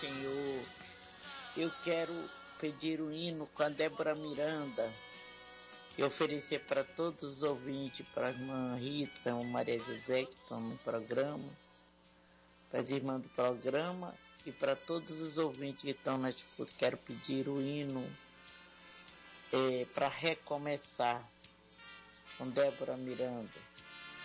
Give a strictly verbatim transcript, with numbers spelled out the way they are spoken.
Senhor. Eu quero pedir o hino com a Débora Miranda e oferecer para todos os ouvintes, para a irmã Rita, para a irmã Maria José, que estão no programa, para as irmãs do programa e para todos os ouvintes que estão na escuta. Quero pedir o hino é, para recomeçar com Débora Miranda.